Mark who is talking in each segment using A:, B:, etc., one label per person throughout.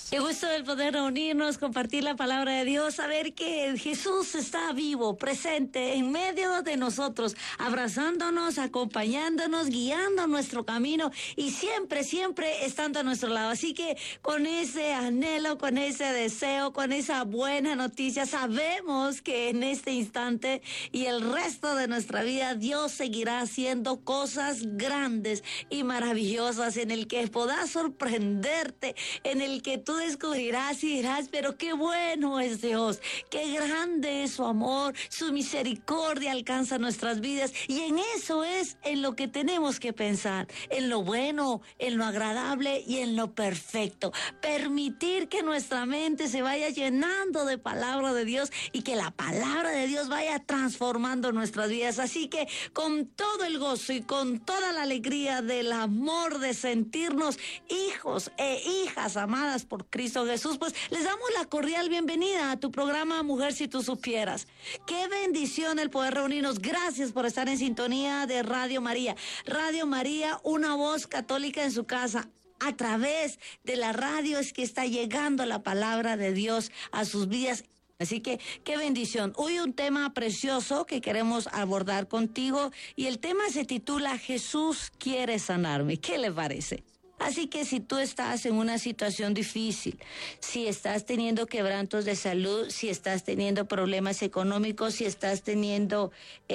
A: Qué gusto el poder reunirnos, compartir la palabra de Dios, saber que Jesús está vivo, presente en medio de nosotros, abrazándonos, acompañándonos, guiando nuestro camino y siempre, siempre estando a nuestro lado. Así que con ese anhelo, con ese deseo, con esa buena noticia, sabemos que en este instante y el resto de nuestra vida Dios seguirá haciendo cosas grandes y maravillosas en el que podás sorprenderte, en el que tú descubrirás y dirás, pero qué bueno es Dios, qué grande es su amor, su misericordia alcanza nuestras vidas, y en eso es en lo que tenemos que pensar, en lo bueno, en lo agradable y en lo perfecto. Permitir que nuestra mente se vaya llenando de palabra de Dios y que la palabra de Dios vaya transformando nuestras vidas. Así que con todo el gozo y con toda la alegría del amor de sentirnos hijos e hijas amadas por Cristo Jesús, pues les damos la cordial bienvenida a tu programa Mujer Si Tú Supieras. Qué bendición el poder reunirnos. Gracias por estar en sintonía de Radio María. Radio María, una voz católica en su casa. A través de la radio es que está llegando la palabra de Dios a sus vidas. Así que, qué bendición. Hoy un tema precioso que queremos abordar contigo y el tema se titula Jesús quiere sanarme. ¿Qué le parece? Así que si tú estás en una situación difícil, si estás teniendo quebrantos de salud, si estás teniendo problemas económicos, si estás teniendo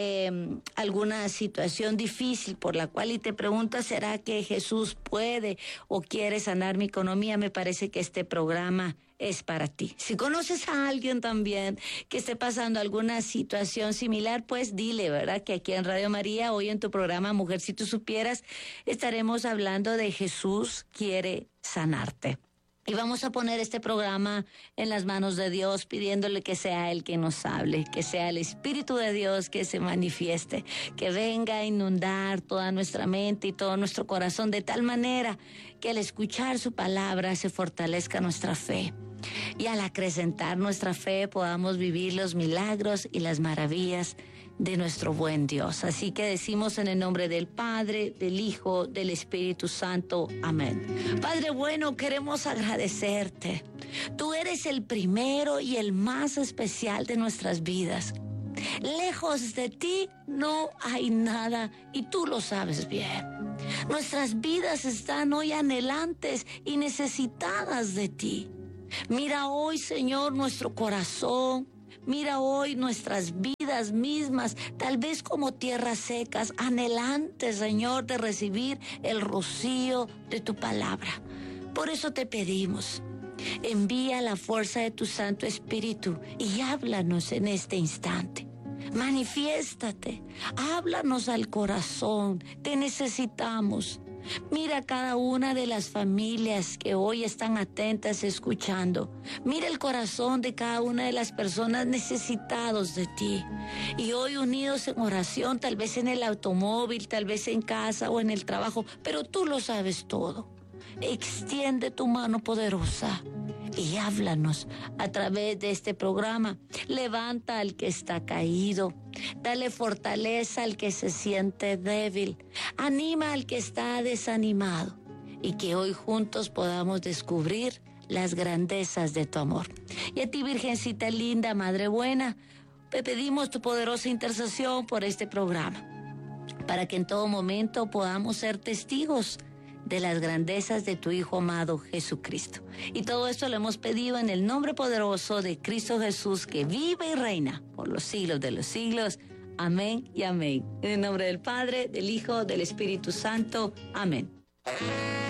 A: alguna situación difícil por la cual y te preguntas, ¿será que Jesús puede o quiere sanar mi economía? Me parece que este programa es para ti. Si conoces a alguien también que esté pasando alguna situación similar, pues dile, ¿verdad? Que aquí en Radio María, hoy en tu programa Mujer Si Tú Supieras, estaremos hablando de Jesús quiere sanarte. Y vamos a poner este programa en las manos de Dios, pidiéndole que sea Él que nos hable, que sea el Espíritu de Dios que se manifieste, que venga a inundar toda nuestra mente y todo nuestro corazón, de tal manera que al escuchar su palabra se fortalezca nuestra fe. Y al acrecentar nuestra fe podamos vivir los milagros y las maravillas de nuestro buen Dios. Así que decimos en el nombre del Padre, del Hijo, del Espíritu Santo. Amén. Padre bueno, queremos agradecerte. Tú eres el primero y el más especial de nuestras vidas. Lejos de ti no hay nada y tú lo sabes bien. Nuestras vidas están hoy anhelantes y necesitadas de ti. Mira hoy, Señor, nuestro corazón. Mira hoy nuestras vidas mismas, tal vez como tierras secas, anhelantes, Señor, de recibir el rocío de tu palabra. Por eso te pedimos, envía la fuerza de tu Santo Espíritu y háblanos en este instante. Manifiéstate, háblanos al corazón, te necesitamos. Mira cada una de las familias que hoy están atentas escuchando. Mira el corazón de cada una de las personas necesitados de ti. Y hoy unidos en oración, tal vez en el automóvil, tal vez en casa o en el trabajo, pero tú lo sabes todo. Extiende tu mano poderosa y háblanos a través de este programa. Levanta al que está caído. Dale fortaleza al que se siente débil. Anima al que está desanimado. Y que hoy juntos podamos descubrir las grandezas de tu amor. Y a ti, Virgencita linda, Madre buena, te pedimos tu poderosa intercesión por este programa, para que en todo momento podamos ser testigos de las grandezas de tu Hijo amado Jesucristo. Y todo esto lo hemos pedido en el nombre poderoso de Cristo Jesús, que vive y reina por los siglos de los siglos. Amén y amén. En el nombre del Padre, del Hijo, del Espíritu Santo. Amén.